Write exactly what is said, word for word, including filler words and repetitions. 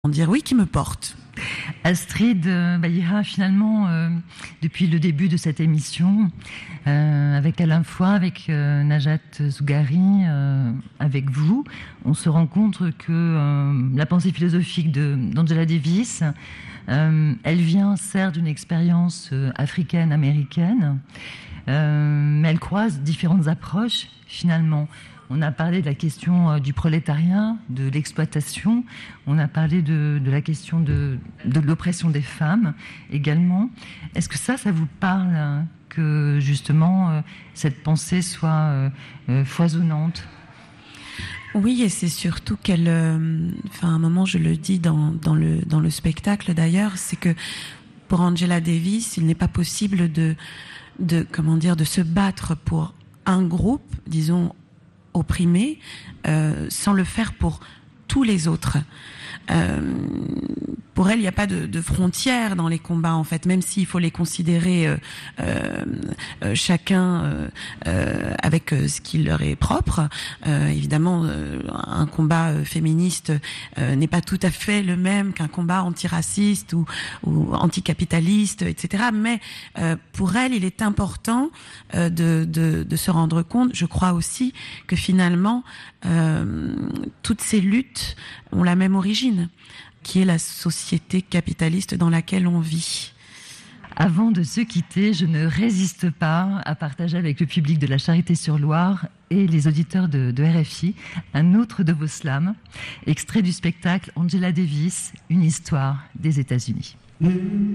dire oui, qui me porte. Astrid euh, Bahira, finalement, euh, depuis le début de cette émission, euh, avec Alain Foy, avec euh, Najat Zougari, euh, avec vous, on se rend compte que euh, la pensée philosophique de, d'Angela Davis, euh, elle vient certes d'une expérience euh, africaine-américaine, euh, mais elle croise différentes approches, finalement. On a parlé de la question du prolétariat, de l'exploitation. On a parlé de, de la question de, de l'oppression des femmes également. Est-ce que ça, ça vous parle, hein, que justement euh, cette pensée soit euh, euh, foisonnante ? Oui, et c'est surtout qu'elle... Euh, enfin, à un moment, je le dis dans, dans, le, dans le spectacle d'ailleurs, c'est que pour Angela Davis, il n'est pas possible de, de, comment dire, de se battre pour un groupe, disons, opprimé, euh, sans le faire pour tous les autres. Euh, pour elle, il n'y a pas de, de frontières dans les combats, en fait, même s'il faut les considérer euh, euh, euh, chacun euh, euh, avec euh, ce qui leur est propre. Euh, évidemment, euh, un combat euh, féministe euh, n'est pas tout à fait le même qu'un combat antiraciste ou, ou anticapitaliste, et cetera. Mais euh, pour elle, il est important euh, de, de, de se rendre compte, je crois aussi, que finalement, euh, toutes ces luttes ont la même origine, qui est la société capitaliste dans laquelle on vit. Avant de se quitter, je ne résiste pas à partager avec le public de la Charité-sur-Loire et les auditeurs de, de R F I un autre de vos slams, extrait du spectacle Angela Davis, une histoire des États-Unis.